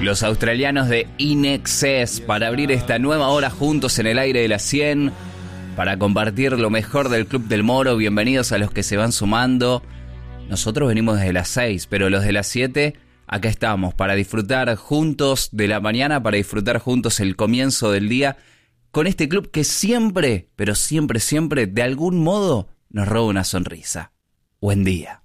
los australianos de In Excess, para abrir esta nueva hora juntos en el aire de las 100, para compartir lo mejor del Club del Moro. Bienvenidos a los que se van sumando. Nosotros venimos desde las 6, pero los de las 7, acá estamos para disfrutar juntos de la mañana, para disfrutar juntos el comienzo del día, con este club que siempre, pero siempre, siempre, de algún modo, nos roba una sonrisa. Buen día.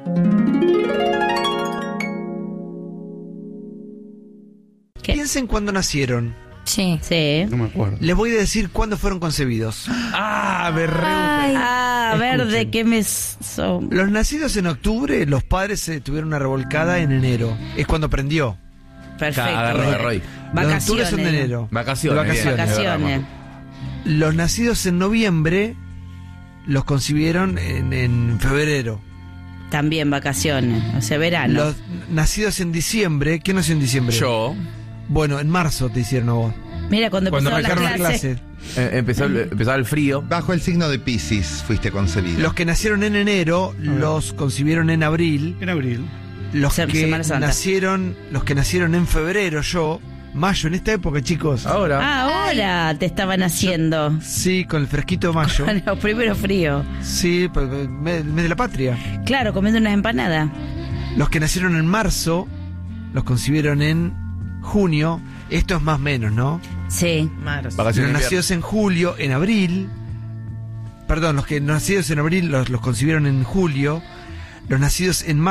¿Qué? Piensen cuándo nacieron. Sí. No me acuerdo. Les voy a decir cuándo fueron concebidos. Ah, me re Ay, gusta. a ver de Escuchen. qué mes son. Los nacidos en octubre, los padres tuvieron una revolcada en enero. Es cuando prendió. Perfecto. Agarró, Roy. Los de octubre son de Vacaciones. enero. Vacaciones. De bien, Vacaciones. es verdad, Los nacidos en noviembre, los concibieron en febrero. También vacaciones. O sea, verano. Los nacidos en diciembre, ¿qué nació en diciembre? Yo Bueno, en marzo te hicieron a vos. Mira, cuando Cuando empezaron las Dejaron clases. las clases. empezaba el frío. Bajo el signo de Piscis fuiste concebido. Los que nacieron en enero, los concibieron en abril. En abril. Los que Semana Santa. nacieron en febrero, mayo, en esta época, chicos. Ahora. Ahora te estaban haciendo. Sí, con el fresquito de mayo. Con los primeros fríos. Sí, mes de la patria. Claro, comiendo unas empanadas. Los que nacieron en marzo, los concibieron en junio. Esto es más o menos, ¿no? Sí. Los Vacaciones. nacidos en julio, en abril. Perdón, los que nacidos en abril los concibieron en julio. Los nacidos en mayo